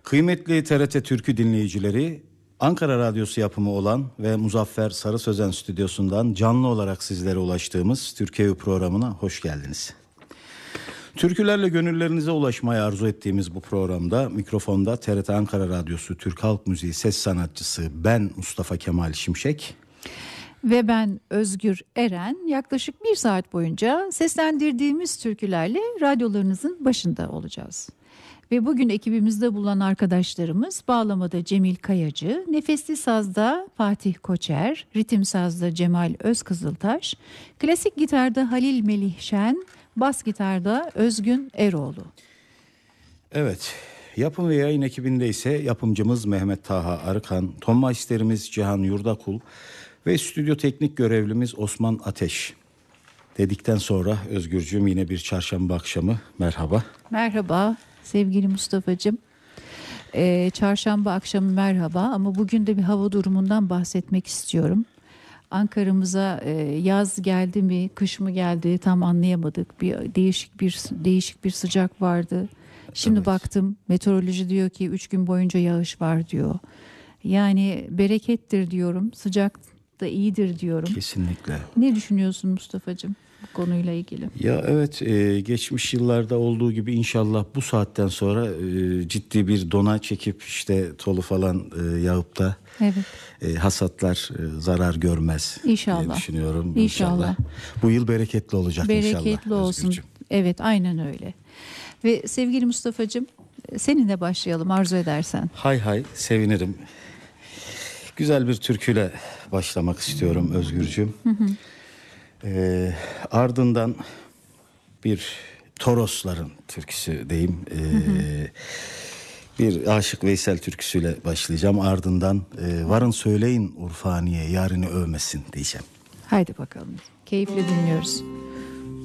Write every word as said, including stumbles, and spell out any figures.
Kıymetli T R T Türkü dinleyicileri, Ankara Radyosu yapımı olan ve Muzaffer Sarı Sözen stüdyosundan canlı olarak sizlere ulaştığımız Türkiye programına hoş geldiniz. Türkülerle gönüllerinize ulaşmayı arzu ettiğimiz bu programda mikrofonda T R T Ankara Radyosu Türk Halk Müziği ses sanatçısı ben Mustafa Kemal Şimşek ve ben Özgür Eren yaklaşık bir saat boyunca seslendirdiğimiz türkülerle radyolarınızın başında olacağız. Ve bugün ekibimizde bulunan arkadaşlarımız bağlamada Cemil Kayacı, nefesli sazda Fatih Koçer, ritim sazda Cemal Özkızıltaş, klasik gitarda Halil Melih Şen, bas gitarda Özgün Eroğlu. Evet, yapım ve yayın ekibinde ise yapımcımız Mehmet Taha Arıkan, ton maisterimiz Cihan Yurdakul ve stüdyo teknik görevlimiz Osman Ateş. Dedikten sonra Özgürcüğüm yine bir çarşamba akşamı merhaba. Merhaba sevgili Mustafa'cığım. Ee, çarşamba akşamı merhaba ama bugün de bir hava durumundan bahsetmek istiyorum. Ankara'mıza e, yaz geldi mi, kış mı geldi tam anlayamadık. Bir değişik bir değişik bir sıcak vardı. Şimdi evet. Baktım meteoroloji diyor ki üç gün boyunca yağış var diyor. Yani berekettir diyorum. Sıcak da iyidir diyorum. Kesinlikle. Ne düşünüyorsun Mustafa'cığım bu konuyla ilgili? Ya evet, e, geçmiş yıllarda olduğu gibi inşallah bu saatten sonra e, ciddi bir dona çekip işte tolu falan e, yağıp da evet. e, hasatlar e, zarar görmez İnşallah. diye düşünüyorum. İnşallah. İnşallah. Bu yıl bereketli olacak bereketli inşallah. Bereketli olsun. Özgürcüğüm. Evet, aynen öyle. Ve sevgili Mustafa'cığım, seninle başlayalım arzu edersen. Hay hay, sevinirim. Güzel bir türküyle başlamak istiyorum Özgürcüğüm. Hı hı. Ee, ardından bir Torosların türküsü diyeyim. Ee, hı hı. Bir Aşık Veysel türküsüyle başlayacağım. Ardından e, varın söyleyin Urfaniye yarını övmesin diyeceğim. Haydi bakalım. Keyifle dinliyoruz.